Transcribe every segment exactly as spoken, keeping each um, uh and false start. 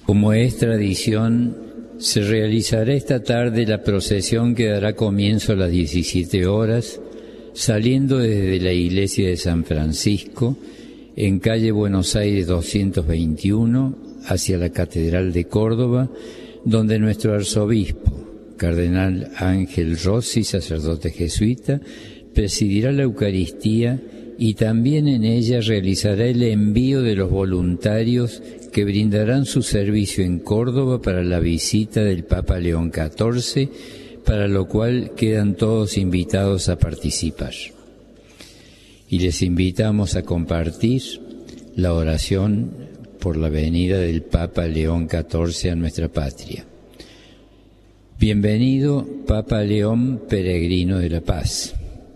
Como es tradición, se realizará esta tarde la procesión que dará comienzo a las diecisiete horas, saliendo desde la iglesia de San Francisco, en calle Buenos Aires doscientos veintiuno, hacia la Catedral de Córdoba, donde nuestro arzobispo, Cardenal Ángel Rossi, sacerdote jesuita, presidirá la Eucaristía y también en ella realizará el envío de los voluntarios que brindarán su servicio en Córdoba para la visita del Papa León catorce, para lo cual quedan todos invitados a participar. Y les invitamos a compartir la oración por la venida del Papa León catorce a nuestra patria. Bienvenido, Papa León, peregrino de la paz.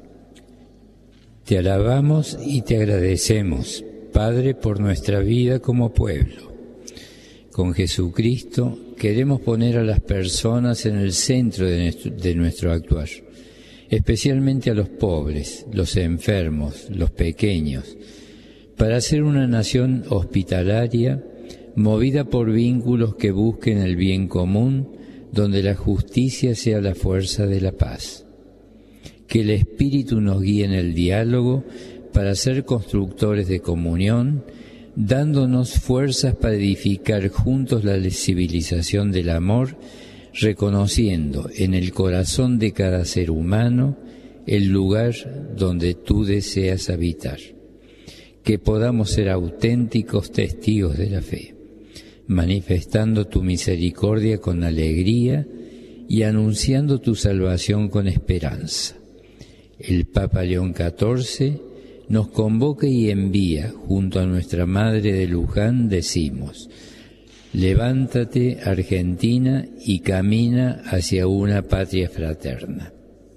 Te alabamos y te agradecemos, Padre, por nuestra vida como pueblo. Con Jesucristo queremos poner a las personas en el centro de nuestro, de nuestro actuar, especialmente a los pobres, los enfermos, los pequeños, para ser una nación hospitalaria, movida por vínculos que busquen el bien común, donde la justicia sea la fuerza de la paz. Que el Espíritu nos guíe en el diálogo para ser constructores de comunión, dándonos fuerzas para edificar juntos la civilización del amor, reconociendo en el corazón de cada ser humano el lugar donde tú deseas habitar. Que podamos ser auténticos testigos de la fe, manifestando tu misericordia con alegría y anunciando tu salvación con esperanza. El Papa León catorce nos convoca y envía, junto a nuestra Madre de Luján, decimos: levántate, Argentina, y camina hacia una patria fraterna.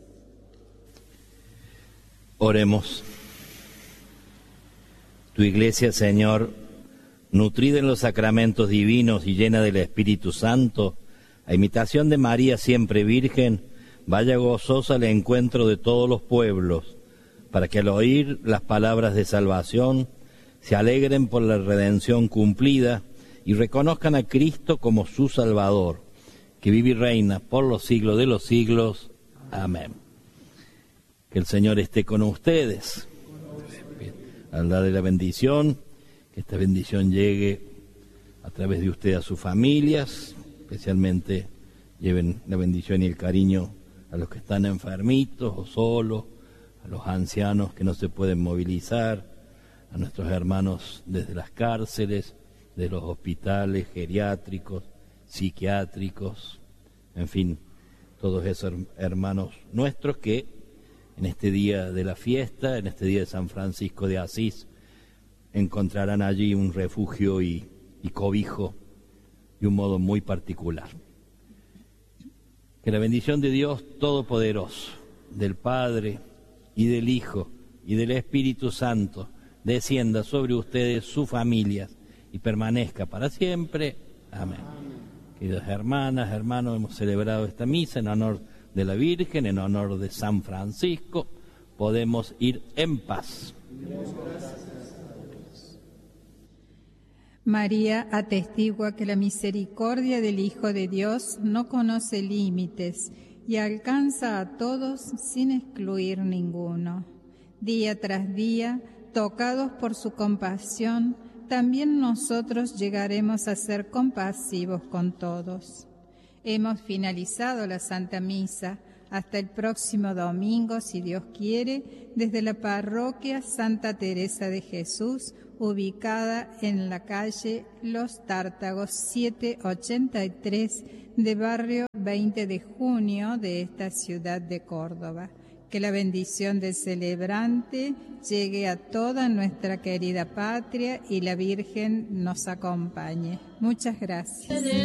Oremos. Tu Iglesia, Señor, nutrida en los sacramentos divinos y llena del Espíritu Santo, a imitación de María siempre Virgen, vaya gozosa al encuentro de todos los pueblos, para que al oír las palabras de salvación se alegren por la redención cumplida y reconozcan a Cristo como su Salvador, que vive y reina por los siglos de los siglos. Amén. Que el Señor esté con ustedes. Al darle la bendición, que esta bendición llegue a través de usted a sus familias, especialmente lleven la bendición y el cariño a los que están enfermitos o solos, a los ancianos que no se pueden movilizar, a nuestros hermanos desde las cárceles, de los hospitales geriátricos, psiquiátricos, en fin, todos esos hermanos nuestros que en este día de la fiesta, en este día de San Francisco de Asís, encontrarán allí un refugio y, y cobijo de un modo muy particular. Que la bendición de Dios Todopoderoso, del Padre y del Hijo y del Espíritu Santo, descienda sobre ustedes, sus familias, y permanezca para siempre. Amén. Amén. Queridas hermanas, hermanos, hemos celebrado esta misa en honor de la Virgen, en honor de San Francisco. Podemos ir en paz. María atestigua que la misericordia del Hijo de Dios no conoce límites y alcanza a todos sin excluir ninguno. Día tras día, tocados por su compasión, también nosotros llegaremos a ser compasivos con todos. Hemos finalizado la Santa Misa. Hasta el próximo domingo, si Dios quiere, desde la parroquia Santa Teresa de Jesús, ubicada en la calle Los Tártagos setecientos ochenta y tres de barrio veinte de junio de esta ciudad de Córdoba. Que la bendición del celebrante llegue a toda nuestra querida patria y la Virgen nos acompañe. Muchas gracias.